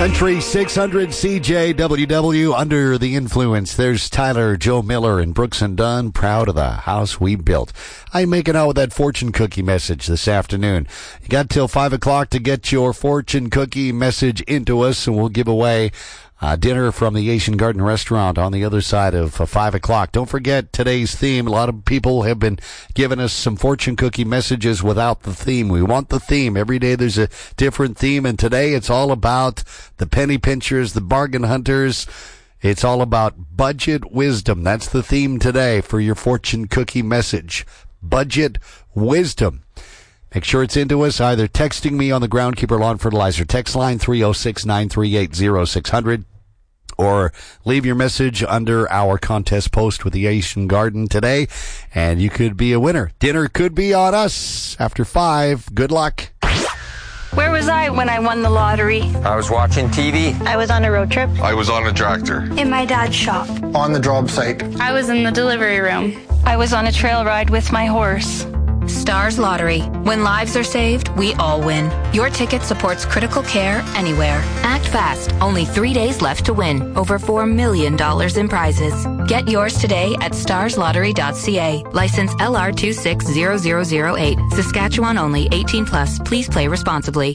Country 600 CJWW, Under the Influence. There's Tyler, Joe Miller, and Brooks and Dunn, proud of the house we built. I'm making out with that fortune cookie message this afternoon. You got till 5 o'clock to get your fortune cookie message into us, and we'll give away dinner from the Asian Garden Restaurant on the other side of 5 o'clock. Don't forget today's theme. A lot of people have been giving us some fortune cookie messages without the theme. We want the theme. Every day there's a different theme, and today it's all about the penny pinchers, the bargain hunters. It's all about budget wisdom. That's the theme today for your fortune cookie message. Budget wisdom. Make sure it's into us, either texting me on the Groundkeeper Lawn Fertilizer text line 306-938-0600, or leave your message under our contest post with the Asian Garden today, and you could be a winner. Dinner could be on us after 5. Good luck. Where was I when I won the lottery? I was watching TV. I was on a road trip. I was on a tractor. In my dad's shop. On the job site. I was in the delivery room. I was on a trail ride with my horse. Stars Lottery. When lives are saved, we all win. Your ticket supports critical care anywhere. Act fast. Only 3 days left to win. Over $4 million in prizes. Get yours today at starslottery.ca. License LR260008. Saskatchewan only. 18+. Please play responsibly.